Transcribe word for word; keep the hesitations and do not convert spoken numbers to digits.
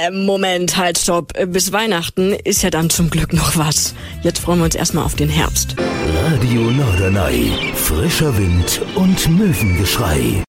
Äh, Moment, halt, stopp. Bis Weihnachten ist ja dann zum Glück noch was. Jetzt freuen wir uns erstmal auf den Herbst. Radio Norderney. Frischer Wind und Möwengeschrei.